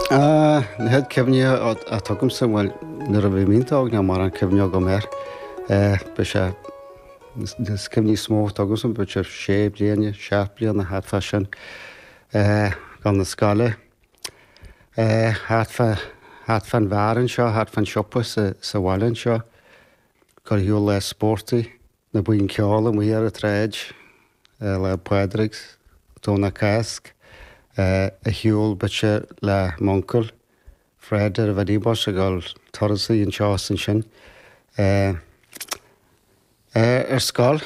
Na het cefni a tugam sa bhfuil nuair a bhí mínta ná mar an cefni go méir. Ba sé cefni smó tugam sa ba sé 6 bliana, 7 bliana hat fa sin gan na scala. Hat fan bhharan seo, hat fan siopa sa bhhailin seo, gur hiúil le sportaí na buin ceála mu ar a tréid le Padraigs, Tóna Casc, a hiúil bite le Moncol, Fred ar a bhadíbos a gáil torasaí an teás an sin. Ar scáil,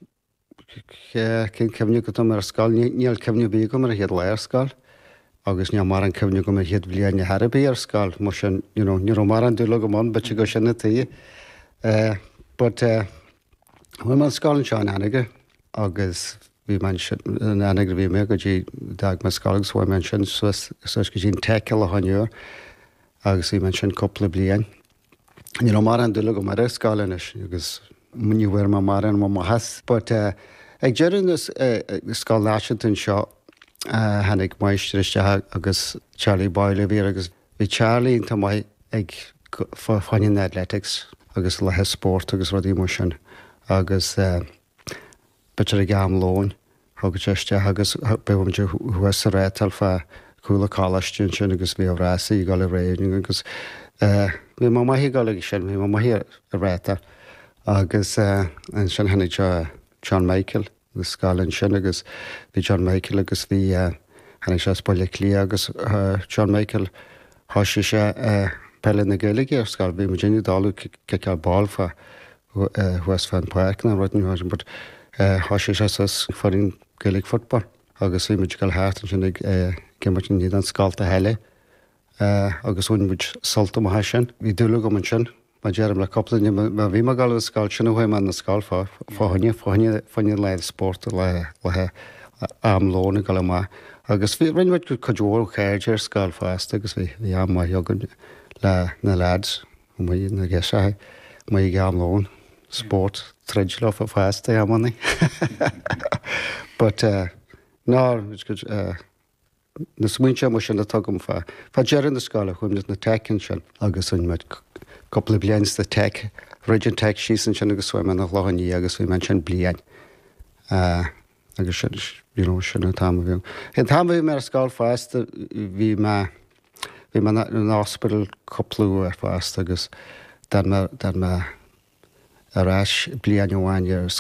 cén cefniú go ar scáil, níl cefniú bí go mar a héad le ar scáil, agus ní mar an cefniú go mar héad blian na Harabí ar scáil, mar sin, ní mar an dúla go món, bite go sin na taí. But bhfuil man scáil an seán anige, agus bhí man an anige bhí mé go dtí dag me scálagus bhfuil man sin sus go dtín teiceil a hainúir, agus bhí man sin coppla blian. Ní mar an dúla go mar ar scálanis, agus muníhfuir mar an má has. But ag deireann scáil náisiúnta seo hanig maistriste agus Charlie Boyle bhí agus bhí Charlie ínta mai ag fáin athletics agus lethe sport agus rudí mar sin agus bitir a gam lóin agus teiste agus bhfuim de huas a rétal fa coolla cálaistún sin agus bhí rásaí gáil a réing agus bhí má maithí gála sin bhí má maithí a réta agus an sin hanig John Michael agus scálann sin agus bhí John Michael agus bhí hanig se spoile clí agus John Michael thoisi sé pelle na Gaeilge ar scáil bhí Virginia dáú ceall ball fa West Fan Park na rutin but thoisi sé farín Gaelic football agus bhí muid gal háart sin ag cimmartin níad an scáilta heile agus bhain muid solta mai sin. Bhí dúla go man sin, má dearm le coppla bhí mar gal a scáil sin bhfuil man na scáil fáinne le sport lethe amlóna gal má. Agus bhí rinneid go codúir chéir ar scáil fásta agus bhí am mai jogan le na lads na gceise mai ag amlón sport treidle a fásta ammanna. But ná na smuinte mar sin na tugam fá. Fá dearan na scála chuim na tecinn sin agus in meid coppla blians de tech, Region Tech sísan sin agus bhfuil man nach láhaní agus bhí man sin blian. Agus sin an tam bhíom. Hen tam bhí mar scáil fásta bhí man an hospital coplú ar fásta agus dan me arás blian óháin ar